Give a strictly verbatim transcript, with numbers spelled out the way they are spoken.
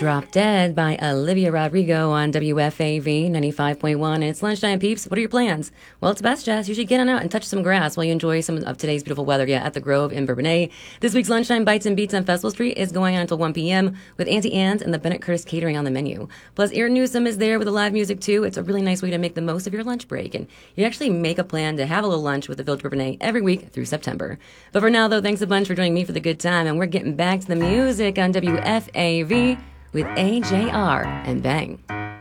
Drop Dead by Olivia Rodrigo on W F A V ninety-five point one. It's lunchtime, peeps. What are your plans? Well, it's best, Jess. You should get on out and touch some grass while you enjoy some of today's beautiful weather yeah, at the Grove in Bourbonnais. This week's Lunchtime Bites and Beats on Festival Street is going on until one p.m. with Auntie Anne's and the Bennett Curtis Catering on the menu. Plus, Erin Newsom is there with the live music, too. It's a really nice way to make the most of your lunch break. And you actually make a plan to have a little lunch with the Village Bourbonnais every week through September. But for now, though, thanks a bunch for joining me for the good time. And we're getting back to the music on W F A V with A J R and Bang.